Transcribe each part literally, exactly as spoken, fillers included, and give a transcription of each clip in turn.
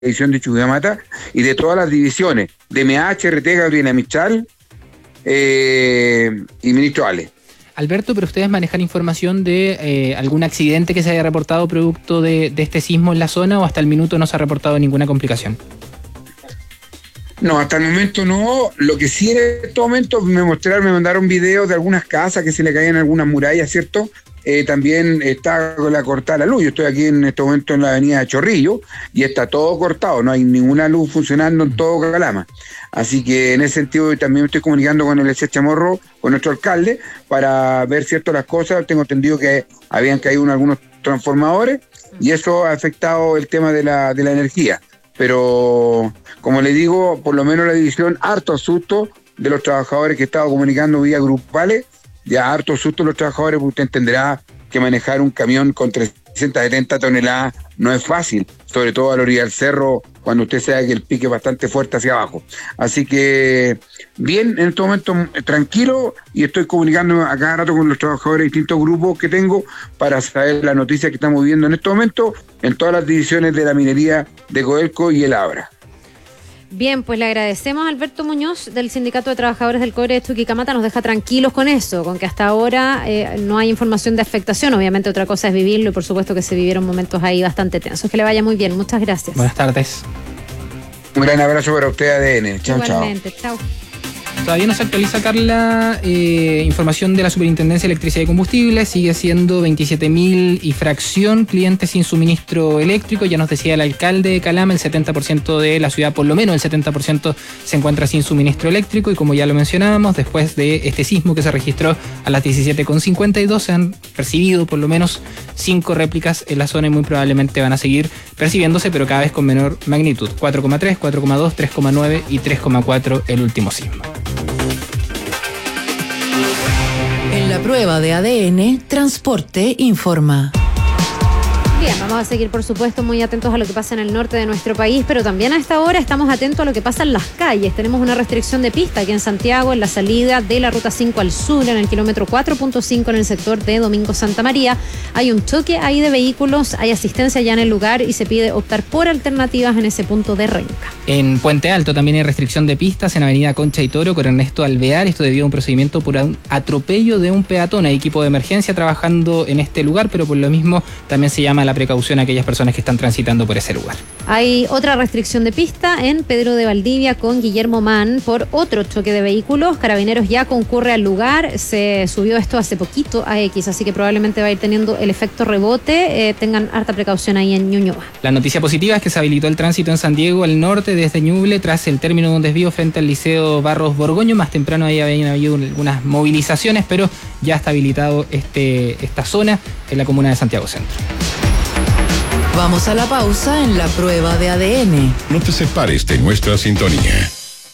división de Chuquicamata y de todas las divisiones, de M H, R T, Gabriela Michal eh, y Ministro Ale. Alberto, pero ustedes manejan información de eh, algún accidente que se haya reportado producto de, de este sismo en la zona, o hasta el minuto no se ha reportado ninguna complicación. No, hasta el momento no. Lo que sí en este momento me mostraron, me mandaron videos de algunas casas que se le caían algunas murallas, ¿cierto? Eh, también está la cortada la luz. Yo estoy aquí en este momento en la avenida Chorrillo y está todo cortado, no hay ninguna luz funcionando en todo Calama. Así que en ese sentido también me estoy comunicando con el Eliezer Chamorro, con nuestro alcalde, para ver cierto las cosas. Tengo entendido que habían caído algunos transformadores y eso ha afectado el tema de la, de la energía. Pero, como le digo, por lo menos la división, harto susto de los trabajadores que he estado comunicando vía grupales, ya harto susto los trabajadores, porque usted entenderá que manejar un camión con trescientas setenta toneladas no es fácil, sobre todo a la orilla del cerro, cuando usted sabe que el pique es bastante fuerte hacia abajo. Así que, bien, en este momento tranquilo, y estoy comunicando a cada rato con los trabajadores de distintos grupos que tengo para saber la noticia que estamos viviendo en este momento en todas las divisiones de la minería de Codelco y el Abra. Bien, pues le agradecemos a Alberto Muñoz del Sindicato de Trabajadores del Cobre de Chuquicamata. Nos deja tranquilos con eso, con que hasta ahora eh, no hay información de afectación. Obviamente otra cosa es vivirlo y por supuesto que se vivieron momentos ahí bastante tensos. Que le vaya muy bien, muchas gracias. Buenas tardes. Un gran abrazo para usted, A D N. Chao, chao. Igualmente, chao. Todavía no se actualiza, Carla, eh, información de la Superintendencia de Electricidad y Combustible. Sigue siendo veintisiete mil y fracción clientes sin suministro eléctrico. Ya nos decía el alcalde de Calama, el setenta por ciento de la ciudad, por lo menos el setenta por ciento se encuentra sin suministro eléctrico. Y como ya lo mencionábamos, después de este sismo que se registró a las diecisiete con cincuenta y dos, se han percibido por lo menos cinco réplicas en la zona y muy probablemente van a seguir percibiéndose, pero cada vez con menor magnitud. cuatro coma tres, cuatro coma dos, tres coma nueve y tres coma cuatro el último sismo. En la prueba de A D N, Transporte informa. Bien, vamos a seguir, por supuesto, muy atentos a lo que pasa en el norte de nuestro país, pero también a esta hora estamos atentos a lo que pasa en las calles. Tenemos una restricción de pista aquí en Santiago, en la salida de la Ruta cinco al sur, en el kilómetro cuatro punto cinco, en el sector de Domingo Santa María. Hay un choque ahí de vehículos, hay asistencia ya en el lugar y se pide optar por alternativas en ese punto de Renca. En Puente Alto también hay restricción de pistas en Avenida Concha y Toro con Ernesto Alvear. Esto debido a un procedimiento por un atropello de un peatón. Hay equipo de emergencia trabajando en este lugar, pero por lo mismo también se llama a la precaución a aquellas personas que están transitando por ese lugar. Hay otra restricción de pista en Pedro de Valdivia con Guillermo Mann por otro choque de vehículos. Carabineros ya concurre al lugar. Se subió esto hace poquito a X, así que probablemente va a ir teniendo el efecto rebote. Eh, tengan harta precaución ahí en Ñuñoa. La noticia positiva es que se habilitó el tránsito en San Diego al norte desde Ñuble tras el término de un desvío frente al Liceo Barros Borgoño. Más temprano ahí habían habido algunas movilizaciones, pero ya está habilitado este, esta zona en la comuna de Santiago Centro. Vamos a la pausa en la prueba de A D N. No te separes de nuestra sintonía.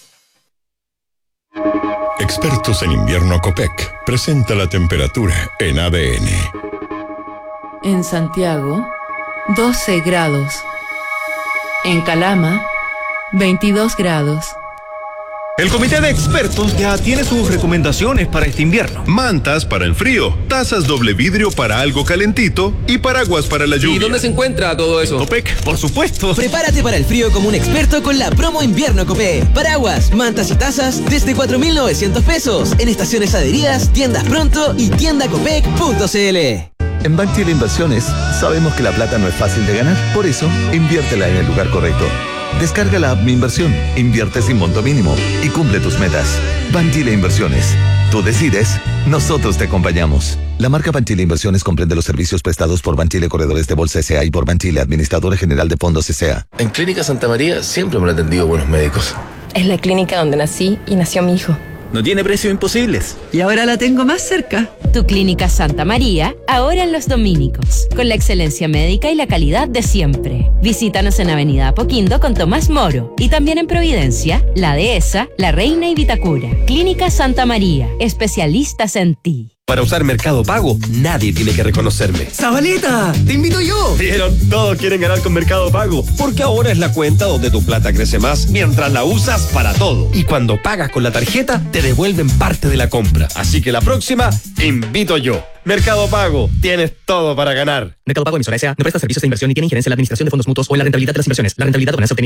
Expertos en invierno Copec presenta la temperatura en A D N. En Santiago, doce grados. En Calama, veintidós grados. El comité de expertos ya tiene sus recomendaciones para este invierno. Mantas para el frío, tazas doble vidrio para algo calentito y paraguas para la lluvia. ¿Y dónde se encuentra todo eso? Copec, por supuesto. Prepárate para el frío como un experto con la promo invierno Copec. Paraguas, mantas y tazas desde cuatro mil novecientos pesos en estaciones adheridas, tiendas pronto y tienda copec punto c l. En Banchile Inversiones sabemos que la plata no es fácil de ganar, por eso inviértela en el lugar correcto. Descarga la app Mi Inversión, invierte sin monto mínimo y cumple tus metas. Banchile Inversiones. Tú decides, nosotros te acompañamos. La marca Banchile Inversiones comprende los servicios prestados por Banchile Corredores de Bolsa S A y por Banchile Administradora General de Fondos S A. En Clínica Santa María siempre me han atendido buenos médicos. Es la clínica donde nací y nació mi hijo. No tiene precios imposibles. Y ahora la tengo más cerca. Tu Clínica Santa María, ahora en Los Dominicos, con la excelencia médica y la calidad de siempre. Visítanos en Avenida Apoquindo con Tomás Moro y también en Providencia, La Dehesa, La Reina y Vitacura. Clínica Santa María, especialistas en ti. Para usar Mercado Pago, nadie tiene que reconocerme. ¡Zabaleta! ¡Te invito yo! ¿Vieron? Todos quieren ganar con Mercado Pago, porque ahora es la cuenta donde tu plata crece más mientras la usas para todo. Y cuando pagas con la tarjeta, te devuelven parte de la compra. Así que la próxima, invito yo. Mercado Pago, tienes todo para ganar. Mercado Pago, emisora S A, no presta servicios de inversión ni tiene injerencia en la administración de fondos mutuos o en la rentabilidad de las inversiones. La rentabilidad o ganancia obtenida